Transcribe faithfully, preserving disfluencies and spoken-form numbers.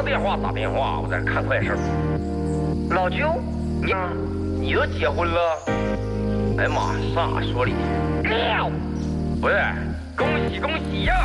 电话打电话，我在这看快事。老舅，你你都结婚了？哎呀妈，啥说理？不是，恭喜恭喜呀！